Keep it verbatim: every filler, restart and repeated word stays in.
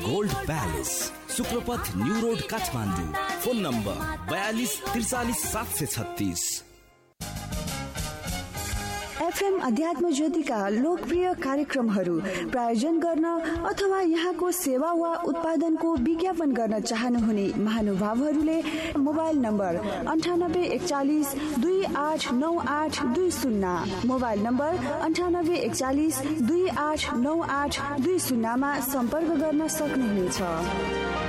Gold palace, शुक्रपथ new road Kathmandu. Phone number बयालीस त्रिचालीस सात सय छत्तीस। एफएम अध्यात्म ज्योतिका लोकप्रिय कार्यक्रमहरू प्रायोजन गर्न अथवा यहाँको सेवा वा उत्पादनको विज्ञापन गर्न चाहनुहुने महानुभावहरूले मोबाइल नम्बर अन्ठानब्बे एकचालिस दुई आठ नौ आठ दुई शून्य मोबाइल नम्बर अन्ठानब्बे एकचालिस दुई आठ नौ आठ दुई शून्यमा सम्पर्क गर्न सक्नुहुनेछ।